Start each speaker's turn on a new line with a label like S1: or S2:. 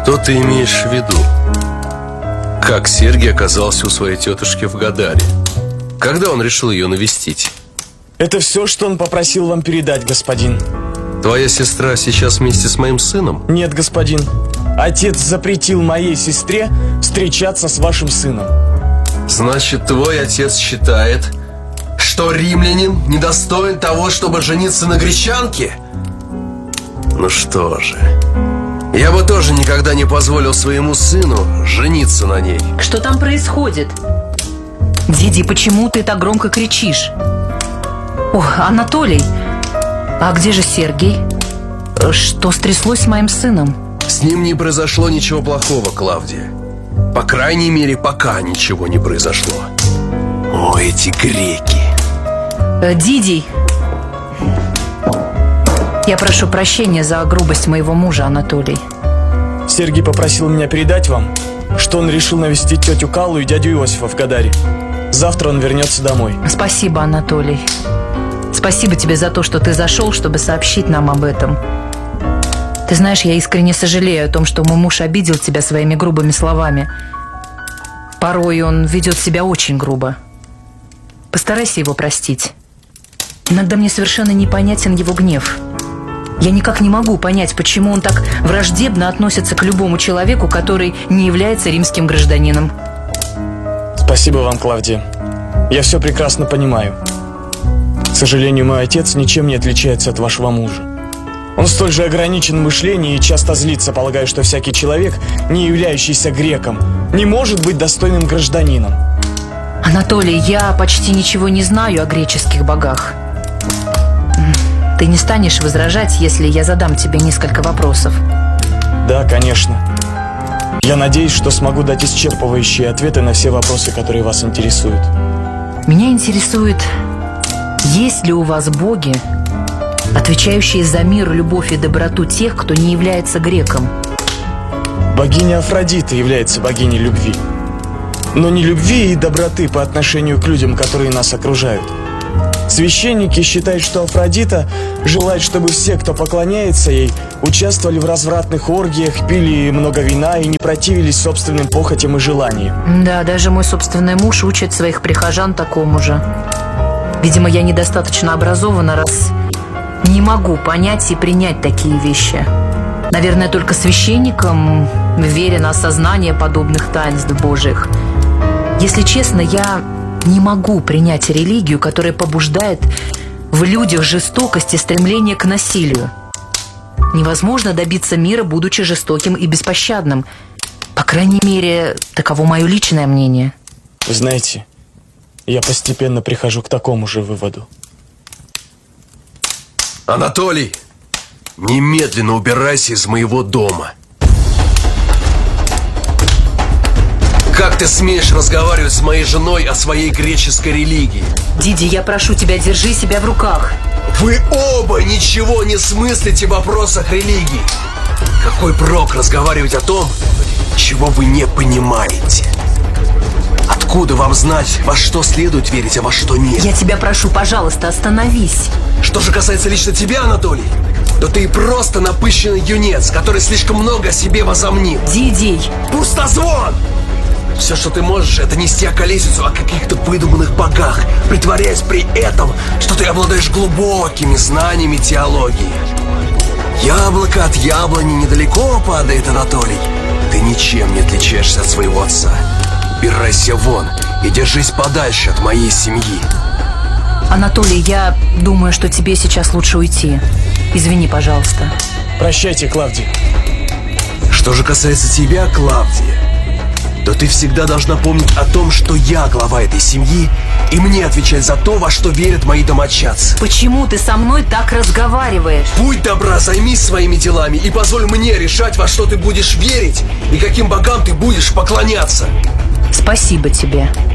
S1: Что ты имеешь в виду? Как Сергий оказался у своей тетушки в Гадаре? Когда он решил ее навестить?
S2: Это все, что он попросил вам передать, господин.
S1: Твоя сестра сейчас вместе с моим сыном?
S2: Нет, господин. Отец запретил моей сестре встречаться с вашим сыном.
S1: Значит, твой отец считает, что римлянин недостоин того, чтобы жениться на гречанке? Ну что же, я бы тоже никогда не позволил своему сыну жениться на ней.
S3: Что там происходит? Диди, почему ты так громко кричишь? О, Анатолий, а где же Сергей? Что стряслось с моим сыном?
S1: С ним не произошло ничего плохого, Клавдия. По крайней мере, пока ничего не произошло. О, эти греки.
S3: Диди, я прошу прощения за грубость моего мужа, Анатолий.
S2: Сергий попросил меня передать вам, что он решил навестить тетю Каллу и дядю Иосифа в Гадаре. Завтра он вернется домой.
S3: Спасибо, Анатолий. Спасибо тебе за то, что ты зашел, чтобы сообщить нам об этом. Ты знаешь, я искренне сожалею о том, что мой муж обидел тебя своими грубыми словами. Порой он ведет себя очень грубо. Постарайся его простить. Иногда мне совершенно непонятен его гнев. Я никак не могу понять, почему он так враждебно относится к любому человеку, который не является римским гражданином.
S2: Спасибо вам, Клавдия. Я все прекрасно понимаю. К сожалению, мой отец ничем не отличается от вашего мужа. Он столь же ограничен в мышлении и часто злится, полагая, что всякий человек, не являющийся греком, не может быть достойным гражданином.
S3: Анатолий, я почти ничего не знаю о греческих богах. Ты не станешь возражать, если я задам тебе несколько вопросов?
S2: Да, конечно. Я надеюсь, что смогу дать исчерпывающие ответы на все вопросы, которые вас интересуют.
S3: Меня интересует, есть ли у вас боги, отвечающие за мир, любовь и доброту тех, кто не является греком?
S2: Богиня Афродита является богиней любви. Но не любви и доброты по отношению к людям, которые нас окружают. Священники считают, что Афродита желает, чтобы все, кто поклоняется ей, участвовали в развратных оргиях, пили много вина и не противились собственным похотям и желаниям.
S3: Да, даже мой собственный муж учит своих прихожан такому же. Видимо, я недостаточно образована, раз не могу понять и принять такие вещи. Наверное, только священникам верено осознание подобных таинств Божьих. Если честно, я не могу принять религию, которая побуждает в людях жестокость и стремление к насилию. Невозможно добиться мира, будучи жестоким и беспощадным. По крайней мере, таково мое личное мнение.
S2: Вы знаете, я постепенно прихожу к такому же выводу.
S1: Анатолий, немедленно убирайся из моего дома. Как ты смеешь разговаривать с моей женой о своей греческой религии?
S3: Диди, я прошу тебя, держи себя в руках.
S1: Вы оба ничего не смыслите в вопросах религии. Какой прок разговаривать о том, чего вы не понимаете? Откуда вам знать, во что следует верить, а во что нет?
S3: Я тебя прошу, пожалуйста, остановись.
S1: Что же касается лично тебя, Анатолий, то ты просто напыщенный юнец, который слишком много о себе возомнил.
S3: Диди!
S1: Пустозвон! Все, что ты можешь, это нести околесицу о каких-то выдуманных богах, притворяясь при этом, что ты обладаешь глубокими знаниями теологии. Яблоко от яблони недалеко падает, Анатолий. Ты ничем не отличаешься от своего отца. Убирайся вон и держись подальше от моей семьи.
S3: Анатолий, я думаю, что тебе сейчас лучше уйти. Извини, пожалуйста.
S2: Прощайте, Клавдия.
S1: Что же касается тебя, Клавдия, то ты всегда должна помнить о том, что я глава этой семьи, и мне отвечать за то, во что верят мои домочадцы.
S3: Почему ты со мной так разговариваешь?
S1: Будь добра, займись своими делами и позволь мне решать, во что ты будешь верить и каким богам ты будешь поклоняться.
S3: Спасибо тебе.